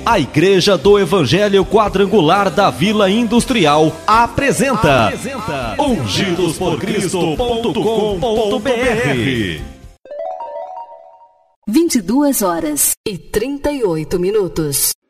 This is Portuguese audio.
A Igreja do Evangelho Quadrangular da Vila Industrial apresenta ungidosporcristo.com.br. 22h38.